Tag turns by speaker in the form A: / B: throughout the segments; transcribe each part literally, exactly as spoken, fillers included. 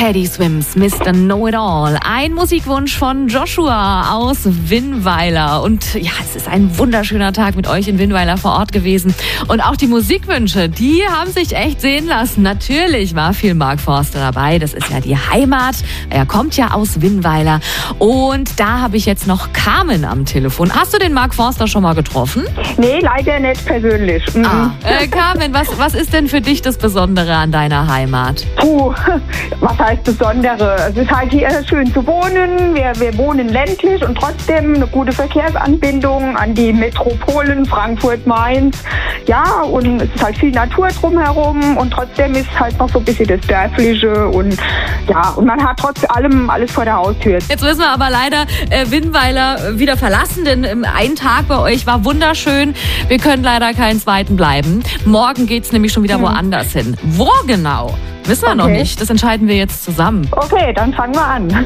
A: Teddy Swims, Mister Know-It-All. Ein Musikwunsch von Joshua aus Winnweiler. Und ja, es ist ein wunderschöner Tag mit euch in Winnweiler vor Ort gewesen. Und auch die Musikwünsche, die haben sich echt sehen lassen. Natürlich war viel Mark Forster dabei. Das ist ja die Heimat. Er kommt ja aus Winnweiler. Und da habe ich jetzt noch Carmen am Telefon. Hast du den Mark Forster schon mal getroffen?
B: Nee, leider nicht persönlich. Mhm.
A: Ah, äh, Carmen, was, was ist denn für dich das Besondere an deiner Heimat?
B: Puh, was heißt Besondere? Es ist halt hier schön zu wohnen. Wir, wir wohnen ländlich und trotzdem eine gute Verkehrsanbindung an die Metropolen Frankfurt, Mainz. Ja, und es ist halt viel Natur drumherum und trotzdem ist halt noch so ein bisschen das Dörfliche und ja, und man hat trotz allem alles vor der Haustür.
A: Jetzt müssen wir aber leider äh, Winnweiler wieder verlassen, denn ähm, ein Tag bei euch war wunderschön. Wir können leider keinen zweiten bleiben. Morgen geht's nämlich schon wieder
B: Hm.
A: woanders hin. Wo genau? Wissen wir
B: Okay.
A: noch nicht. Das entscheiden wir jetzt zusammen.
B: Okay, dann fangen wir an.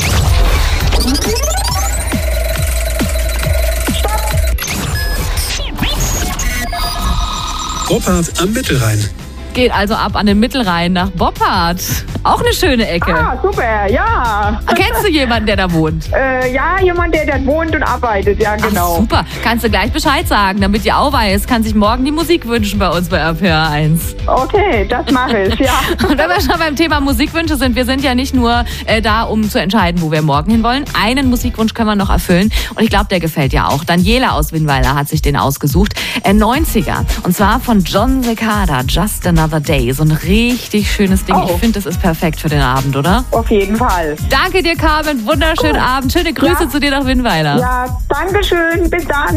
C: Boppard am Mittelrhein.
A: Geht also ab an den Mittelrhein nach Boppard. Auch eine schöne Ecke.
B: Ah, super, ja.
A: Kennst du jemanden, der da wohnt?
B: Äh, ja, jemand, der dort wohnt und arbeitet, ja, genau.
A: Ach, super. Kannst du gleich Bescheid sagen, damit ihr auch weiß, kann sich morgen die Musik wünschen bei uns bei R P R eins.
B: Okay, das mache ich, ja.
A: Und wenn wir schon beim Thema Musikwünsche sind, wir sind ja nicht nur äh, da, um zu entscheiden, wo wir morgen hin wollen. Einen Musikwunsch können wir noch erfüllen und ich glaube, der gefällt ja auch. Daniela aus Winnweiler hat sich den ausgesucht. Äh, neunziger und zwar von John Cicada, Just Another Day. So ein richtig schönes Ding.
B: Oh.
A: Ich finde, das ist perfekt für den Abend, oder?
B: Auf jeden Fall.
A: Danke dir, Carmen. Wunderschönen
B: Gut.
A: Abend. Schöne Grüße
B: Ja.
A: zu dir nach Winnweiler.
B: Ja, danke schön. Bis dann.